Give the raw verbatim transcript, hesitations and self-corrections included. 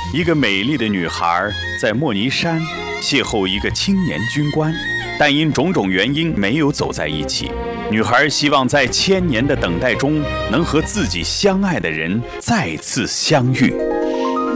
一个美丽的女孩在莫尼山邂逅一个青年军官，但因种种原因没有走在一起。女孩希望在千年的等待中，能和自己相爱的人再次相遇。